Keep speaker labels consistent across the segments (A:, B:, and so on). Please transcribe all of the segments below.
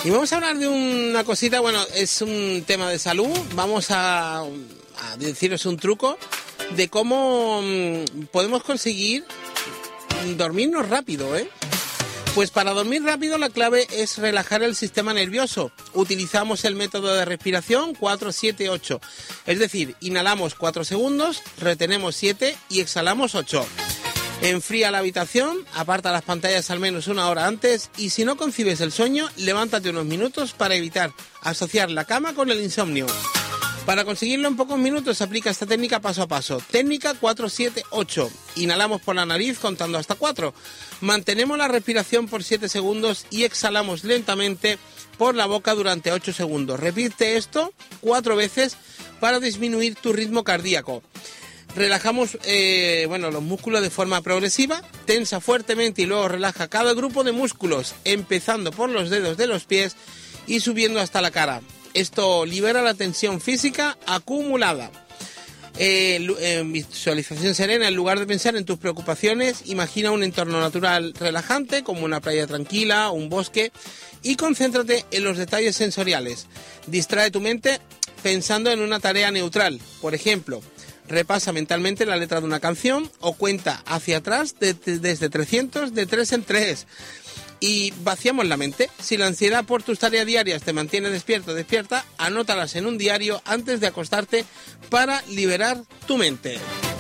A: Y vamos a hablar de una cosita, bueno, es un tema de salud. Vamos a deciros un truco de cómo podemos conseguir dormirnos rápido, ¿eh? Pues para dormir rápido la clave es relajar el sistema nervioso. Utilizamos el método de respiración 4-7-8. Es decir, inhalamos 4 segundos, retenemos 7 y exhalamos 8. Enfría la habitación, aparta las pantallas al menos 1 hora antes y si no concibes el sueño, levántate unos minutos para evitar asociar la cama con el insomnio. Para conseguirlo en pocos minutos aplica esta técnica paso a paso. Técnica 4-7-8. Inhalamos por la nariz contando hasta 4. Mantenemos la respiración por 7 segundos y exhalamos lentamente por la boca durante 8 segundos. Repite esto 4 veces para disminuir tu ritmo cardíaco. Relajamos los músculos de forma progresiva, tensa fuertemente y luego relaja cada grupo de músculos, empezando por los dedos de los pies y subiendo hasta la cara. Esto libera la tensión física acumulada. En visualización serena, en lugar de pensar en tus preocupaciones, imagina un entorno natural relajante, como una playa tranquila, un bosque, y concéntrate en los detalles sensoriales. Distrae tu mente pensando en una tarea neutral. Por ejemplo, repasa mentalmente la letra de una canción o cuenta hacia atrás desde 300 de 3 en 3. Y vaciamos la mente. Si la ansiedad por tus tareas diarias te mantiene despierta, anótalas en un diario antes de acostarte para liberar tu mente.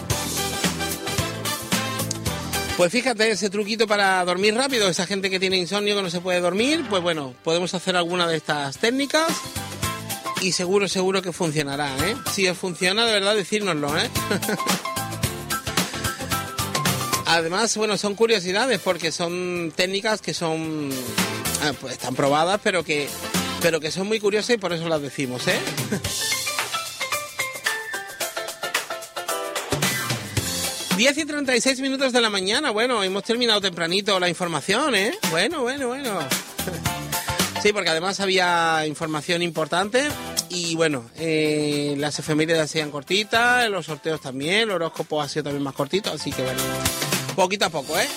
A: Pues fíjate, ese truquito para dormir rápido, esa gente que tiene insomnio, que no se puede dormir, pues bueno, podemos hacer alguna de estas técnicas y seguro que funcionará, ¿eh? Si os funciona, de verdad, decírnoslo, ¿eh? Además, bueno, son curiosidades porque son técnicas que son pues están probadas, pero que son muy curiosas y por eso las decimos, ¿eh? 10:36 de la mañana. Bueno, hemos terminado tempranito la información, ¿eh? Bueno. Sí, porque además había información importante y bueno, las efemérides hacían cortitas, los sorteos también, el horóscopo ha sido también más cortito, así que bueno, poquito a poco, ¿eh?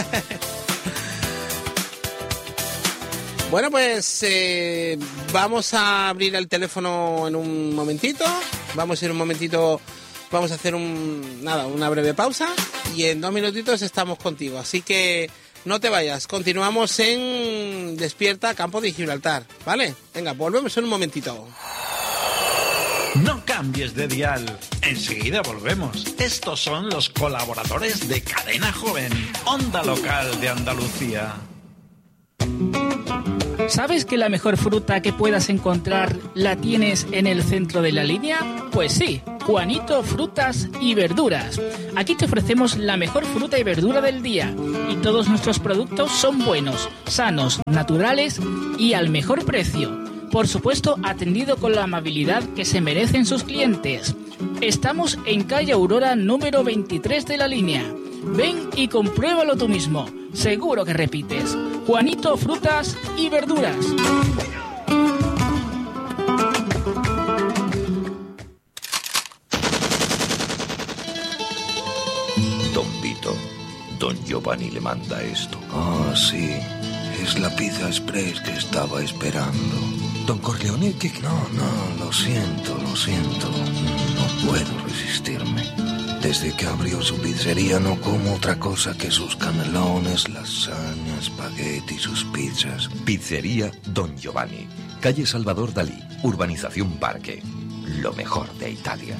A: Bueno, pues vamos a abrir el teléfono en un momentito. Vamos a ir un momentito, vamos a hacer una breve pausa y en 2 minutitos estamos contigo. Así que no te vayas, continuamos en Despierta Campo de Gibraltar, ¿vale? Venga, volvemos en un momentito.
B: No cambies de dial. Enseguida volvemos. Estos son los colaboradores de Cadena Joven, Onda Local de Andalucía.
C: ¿Sabes que la mejor fruta que puedas encontrar la tienes en el centro de la línea? Pues sí, Juanito Frutas y Verduras. Aquí te ofrecemos la mejor fruta y verdura del día y todos nuestros productos son buenos, sanos, naturales y al mejor precio. Por supuesto, atendido con la amabilidad que se merecen sus clientes. Estamos en calle Aurora número 23 de la línea. Ven y compruébalo tú mismo. Seguro que repites. Juanito Frutas y Verduras.
D: Don Vito, don Giovanni le manda esto.
E: Ah, sí. Es la pizza express que estaba esperando.
D: Don Corleone, ¿qué?
E: No, lo siento. No puedo resistirme. Desde que abrió su pizzería no como otra cosa que sus canelones, lasaña, espagueti y sus pizzas.
D: Pizzería Don Giovanni, calle Salvador Dalí, urbanización Parque. Lo mejor de Italia.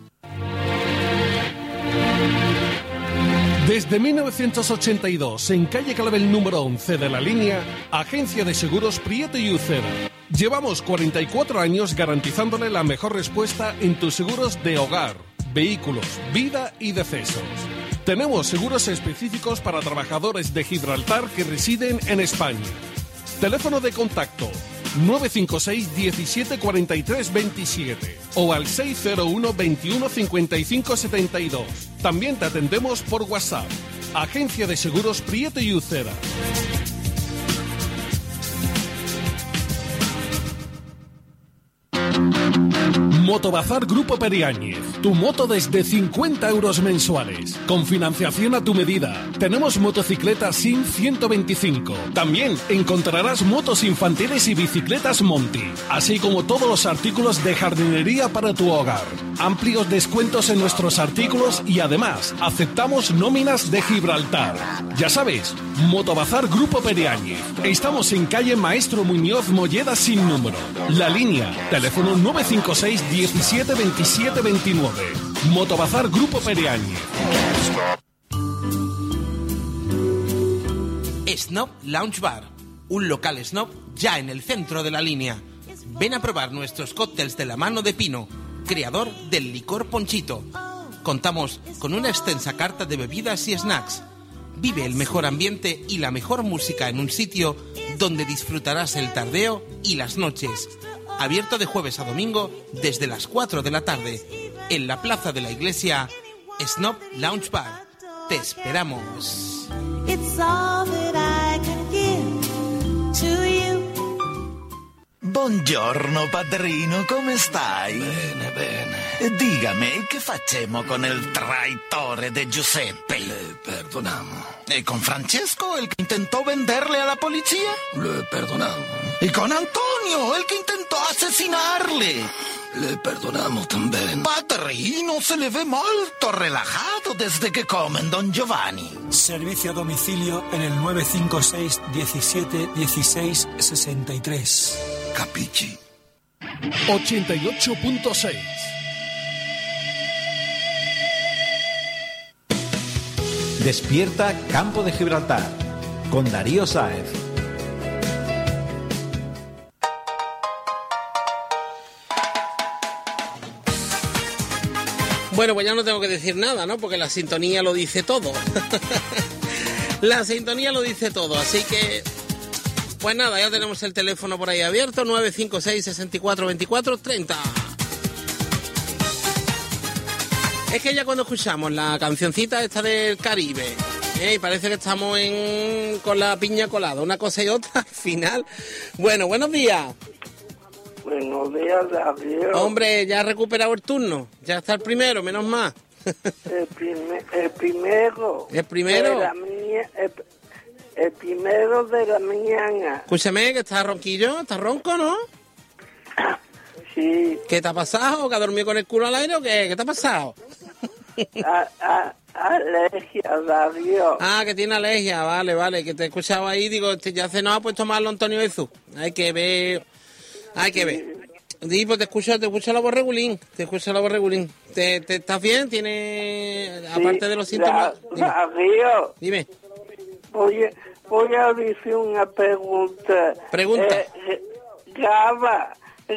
F: Desde 1982, en calle Clavel número 11 de la línea, Agencia de Seguros Prieto y Uceda. Llevamos 44 años garantizándole la mejor respuesta en tus seguros de hogar, vehículos, vida y decesos. Tenemos seguros específicos para trabajadores de Gibraltar que residen en España. Teléfono de contacto 956 17 43 27 o al 601 21 55 72. También te atendemos por WhatsApp. Agencia de Seguros Prieto y Uceda. Motobazar Grupo Periáñez. Tu moto desde 50 euros mensuales. Con financiación a tu medida. Tenemos motocicletas SIN 125. También encontrarás motos infantiles y bicicletas Monty. Así como todos los artículos de jardinería para tu hogar. Amplios descuentos en nuestros artículos y además aceptamos nóminas de Gibraltar. Ya sabes, Motobazar Grupo Periáñez. Estamos en calle Maestro Muñoz Molleda sin número. La línea, teléfono 956 17 27 29. Motobazar Grupo Periáñez.
A: Snob Lounge Bar, un local snob ya en el centro de la línea. Ven a probar nuestros cócteles de la mano de Pino, creador del licor Ponchito. Contamos con una extensa carta de bebidas y snacks. Vive el mejor ambiente y la mejor música en un sitio donde disfrutarás el tardeo y las noches. Abierto de jueves a domingo desde las 4 de la tarde. En la plaza de la iglesia, Snob Lounge Bar. Te esperamos.
B: Buongiorno padrino, come stai?
E: Bene, bene.
B: Dígame, che facciamo con il traitore de Giuseppe?
E: Le perdonamos.
B: ¿Y con Francesco, el que intentó venderle a la policía?
E: Le perdonamos.
B: ¿Y con Antonio, el que intentó asesinarle?
E: Le perdonamos también.
B: Padrino, se le ve molto relajado desde que comen, don Giovanni.
G: Servicio a domicilio en el 956 17 16 63.
E: Capichi.
F: 88.6.
H: Despierta Campo de Gibraltar con Darío Sáez.
A: Bueno, pues ya no tengo que decir nada, ¿no? Porque la sintonía lo dice todo. La sintonía lo dice todo, así que... Pues nada, ya tenemos el teléfono por ahí abierto, 956 64 24 30. Es que ya cuando escuchamos la cancioncita esta del Caribe, y parece que estamos con la piña colada, una cosa y otra, al final. Bueno, buenos días.
I: Buenos días, Darío.
A: Hombre, ya ha recuperado el turno, ya está el primero, menos más.
I: El primero.
A: ¿El primero?
I: El primero de la mañana.
A: Escúchame, que está ronquillo, está ronco, ¿no?
I: Sí.
A: ¿Qué te ha pasado? ¿Que ha dormido con el culo al aire o qué? ¿Qué te ha pasado?
I: Alergia, Darío.
A: Ah, que tiene alergia, vale, que te he escuchado ahí, digo, ya no ha puesto malo Antonio Jesús. Hay que ver. Sí, pues te escucho la voz regulín, ¿Te estás bien? ¿Tiene, aparte de los síntomas?
I: Darío.
A: Dime.
I: Voy a decir una pregunta.
A: Pregunta.
I: Graba.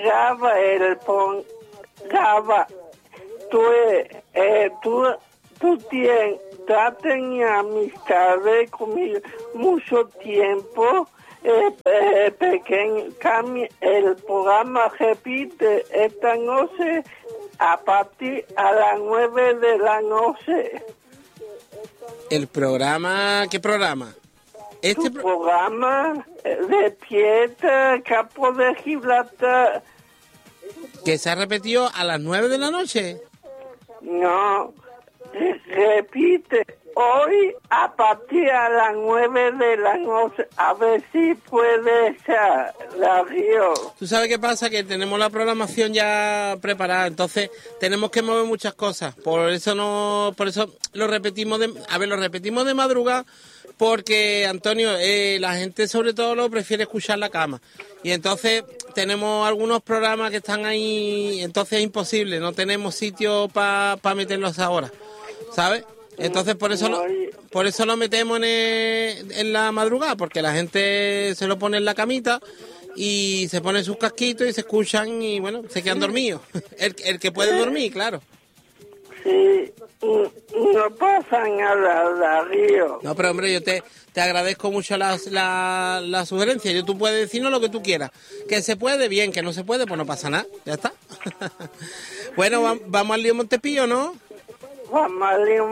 I: Tú tienes amistades conmigo mucho tiempo. Pequeño, el programa repite esta noche a partir a las 9 de la noche.
A: ¿El programa? ¿Qué programa?
I: Programa de Piedra, Campo de Gibraltar.
A: ¿Que se ha repetido a las 9 de la noche?
I: No, repite hoy a partir a las 9 de la noche. A ver si puede ser, Darío.
A: ¿Tú sabes qué pasa? Que tenemos la programación ya preparada, entonces tenemos que mover muchas cosas. Por eso lo repetimos de madrugada, porque, Antonio, la gente sobre todo lo prefiere escuchar en la cama. Y entonces tenemos algunos programas que están ahí, entonces es imposible, no tenemos sitio para meterlos ahora, ¿sabes? Entonces por eso lo metemos en la madrugada, porque la gente se lo pone en la camita y se pone sus casquitos y se escuchan y bueno, se quedan dormidos. El que puede dormir, claro.
I: Sí, no pasa nada, Darío.
A: No, pero hombre, yo te agradezco mucho la sugerencia. Tú puedes decirnos lo que tú quieras. Que se puede, bien, que no se puede, pues no pasa nada, ya está. Bueno, vamos al lío Montepío, ¿no?
I: Vamos al lío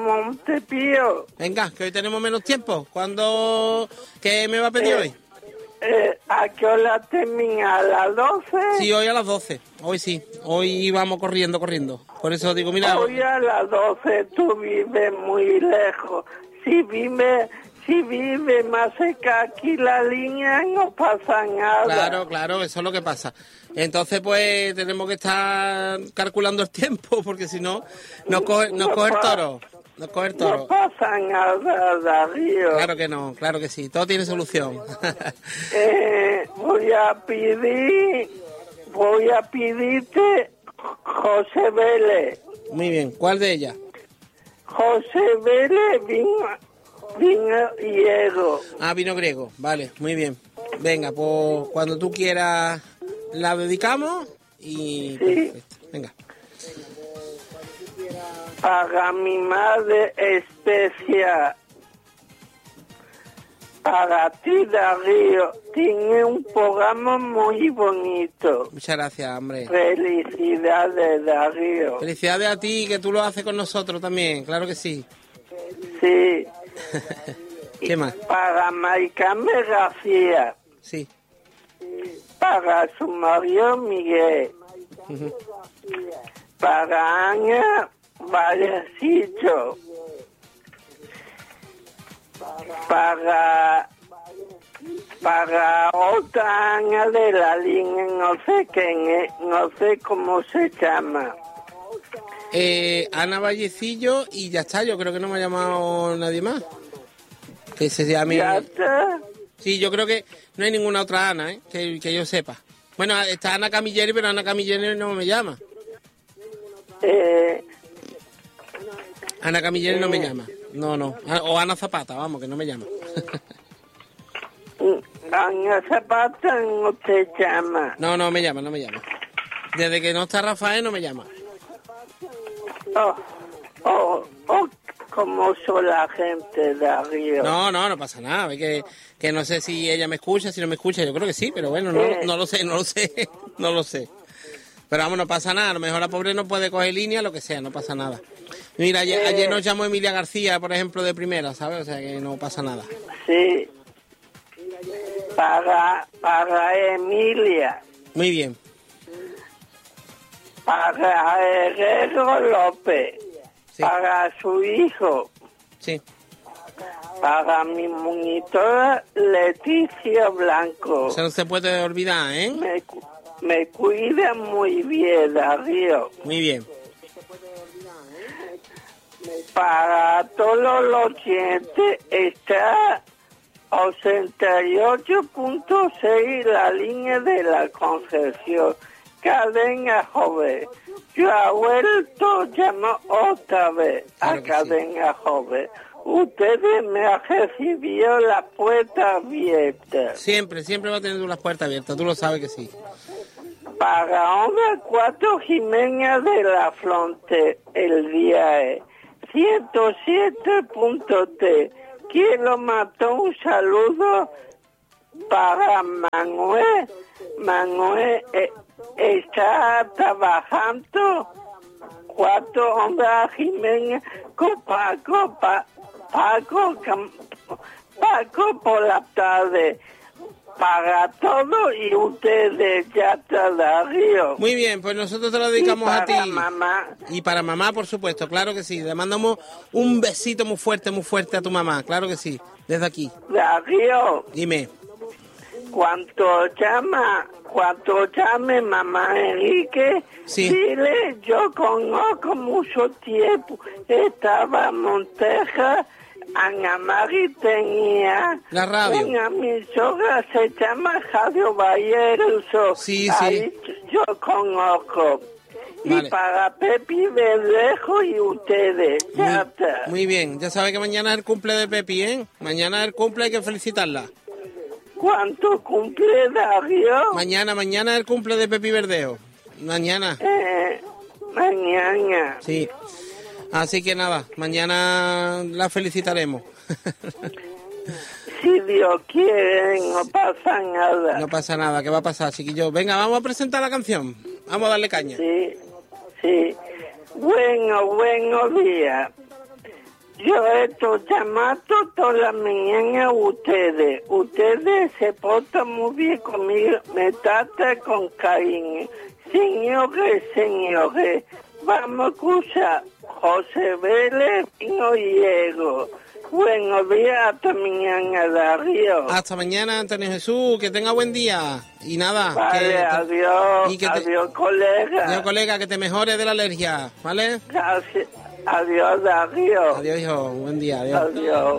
I: Montepío.
A: Venga, que hoy tenemos menos tiempo. ¿Qué me va a pedir hoy?
I: ¿A qué hora termina? ¿A las 12?
A: Sí, hoy a las 12. Hoy sí. Hoy vamos corriendo. Por eso digo, mira...
I: Hoy a las 12 tú vives muy lejos. Si vive más cerca aquí la línea, no pasa nada.
A: Claro, eso es lo que pasa. Entonces, pues, tenemos que estar calculando el tiempo, porque si no, nos coge el toro. Nos coge el toro.
I: No pasa nada, Darío.
A: Claro que no, claro que sí. Todo tiene solución.
I: Voy a pedirte José Vélez.
A: Muy bien. ¿Cuál de ellas?
I: José Vélez vino griego.
A: Vino griego. Vale, muy bien. Venga, pues cuando tú quieras la dedicamos y...
I: Sí.
A: Perfecto. Venga.
I: Para mi madre especial. Para ti, Darío. Tiene un programa muy bonito.
A: Muchas gracias, hombre.
I: Felicidades, Darío.
A: Felicidades a ti, que tú lo haces con nosotros también, claro que sí.
I: Sí.
A: ¿Qué más?
I: Para Maicame García.
A: Sí.
I: Para su marido Miguel. Para Ana Vallecillo. Para otra Ana de la línea, no sé cómo se llama.
A: Ana Vallecillo y ya está, yo creo que no me ha llamado nadie más. Que se llame...
I: ¿Ya está?
A: Sí, yo creo que no hay ninguna otra Ana, que yo sepa. Bueno, está Ana Camilleri, pero Ana Camilleri no me llama. Ana Camilleri no me llama. No. O Ana Zapata, vamos, que no me llama.
I: Ana Zapata no te llama.
A: No me llama. Desde que no está Rafael no me llama.
I: ¿Cómo son la gente de arriba?
A: No pasa nada. Es que no sé si ella me escucha, si no me escucha. Yo creo que sí, pero bueno, no lo sé. No lo sé. Pero vamos, no pasa nada. A lo mejor la pobre no puede coger línea, lo que sea, no pasa nada. Mira, ayer nos llamó Emilia García, por ejemplo, de primera, ¿sabes? O sea que no pasa nada.
I: Sí. Para Emilia.
A: Muy bien.
I: Para Herrero López.
A: Sí.
I: Para su hijo.
A: Sí.
I: Para mi monitora Leticia Blanco.
A: Eso no se puede olvidar, ¿eh?
I: Me cuida muy bien, Darío.
A: Muy bien.
I: Para todos los oyentes está 88.6 la línea de la Concepción. Cadena Joven. Yo he vuelto llamar otra vez a Cadena Joven. Ustedes me han recibido la puerta abierta.
A: Siempre va a tener las puertas abiertas, tú lo sabes que sí.
I: Para Onda 4 Jiménez de la Frontera, el día es 107.3. Quiero mandar un saludo para Manuel. Manuel está trabajando 4 Ondas Jiménez con Paco por la tarde. Para todo y ustedes ya está, Darío.
A: Muy bien, pues nosotros te lo dedicamos a ti.
I: Y para mamá.
A: Y para mamá, por supuesto, claro que sí. Le mandamos un besito muy fuerte a tu mamá, claro que sí, desde aquí.
I: Darío.
A: Dime.
I: Cuando llame mamá Enrique,
A: sí.
I: Dile, yo conozco mucho tiempo, estaba en Monteja, Ana Mari tenía
A: la radio.
I: Una emisora se llama Radio Valleruso.
A: Sí.
I: Ahí yo conozco. Vale. Y para Pepi Verdejo y ustedes. Ya está.
A: Muy bien, ya sabe que mañana es el cumple de Pepi, ¿eh? Mañana es el cumple, hay que felicitarla.
I: ¿Cuánto cumple, Darío?
A: Mañana es el cumple de Pepi Verdejo. Mañana.
I: Mañana.
A: Sí. Así que nada, mañana la felicitaremos.
I: Si Dios quiere, no pasa nada.
A: No pasa nada, ¿qué va a pasar, chiquillos? Venga, vamos a presentar la canción. Vamos a darle caña.
I: Sí. Buenos días. Yo estoy llamando toda la mañana a ustedes. Ustedes se portan muy bien conmigo, me tratan con cariño. Señores, vamos a escuchar José Vélez Pino Hiego. Buenos días, hasta mañana, Darío.
A: Hasta mañana, Antonio Jesús, que tenga buen día. Y nada.
I: Vale, adiós, adiós, colega.
A: Adiós, colega, que te mejores de la alergia, ¿vale?
I: Gracias. Adiós, Darío.
A: Adiós, hijo, buen día, adiós.
I: Adiós.